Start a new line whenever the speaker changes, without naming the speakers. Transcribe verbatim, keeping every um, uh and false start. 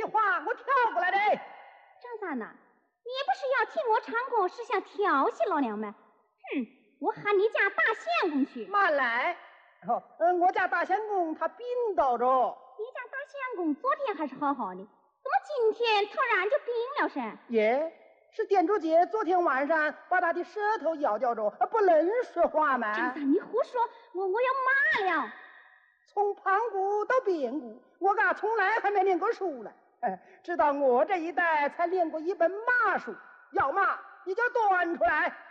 话我跳过来的。
张三呐，你不是要替我唱歌，是想调戏老娘吗？哼，我喊你家大相公去。
慢来。哦，嗯，我家大相公他病倒着。
你家大相公昨天还是好好的，怎么今天突然就病了噻？
耶，是店主姐昨天晚上把他的舌头咬掉着，不能说话吗？
张三，你胡说，我我要骂了。
从盘古到变古，我嘎从来还没念过书呢。哎，直到我这一代才练过一本马术，要骂你就端出来。